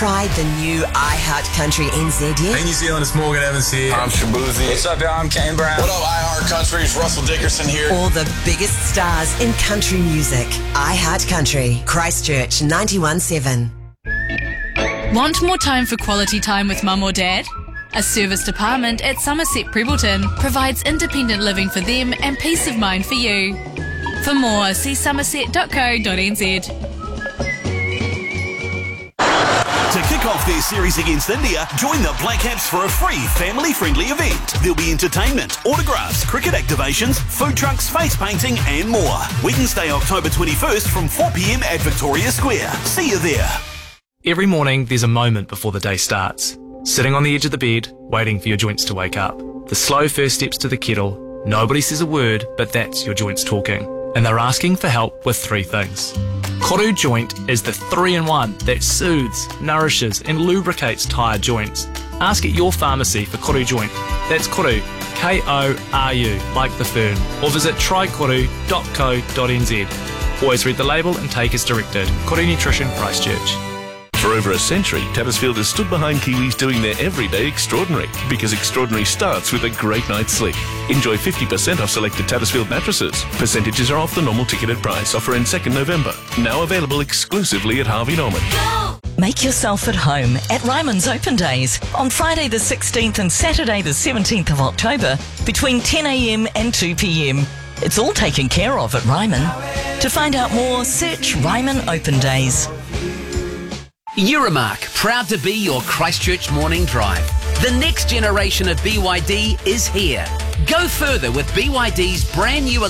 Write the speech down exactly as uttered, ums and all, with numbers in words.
tried the new iHeart Country N Z yet? Hey New Zealand, it's Morgan Evans here. I'm Shabuzi. What's up, y'all? I'm Kane Brown. What up, iHeart Country? It's Russell Dickerson here. All the biggest stars in country music. iHeart Country, Christchurch ninety-one seven. Want more time for quality time with mum or dad? A serviced apartment at Somerset Prebleton provides independent living for them and peace of mind for you. For more, see somerset dot co dot n z. To kick off their series against India, join the Black Caps for a free family-friendly event. There'll be entertainment, autographs, cricket activations, food trucks, face painting and more. Wednesday, October twenty-first from four p m at Victoria Square. See you there. Every morning, there's a moment before the day starts. Sitting on the edge of the bed, waiting for your joints to wake up. The slow first steps to the kettle. Nobody says a word, but that's your joints talking. And they're asking for help with three things. Koru Joint is the three-in-one that soothes, nourishes and lubricates tired joints. Ask at your pharmacy for Koru Joint. That's Koru, K O R U, like the fern. Or visit try koru dot co dot n z. Always read the label and take as directed. Koru Nutrition, Christchurch. For over a century, Tattersfield has stood behind Kiwis doing their everyday extraordinary, because extraordinary starts with a great night's sleep. Enjoy fifty percent off selected Tattersfield mattresses. Percentages are off the normal ticketed price. Offer ends second November. Now available exclusively at Harvey Norman. Make yourself at home at Ryman's Open Days on Friday the sixteenth and Saturday the seventeenth of October between ten a m and two p m. It's all taken care of at Ryman. To find out more, search Ryman Open Days. Euromark, proud to be your Christchurch morning drive. The next generation of B Y D is here. Go further with B Y D's brand new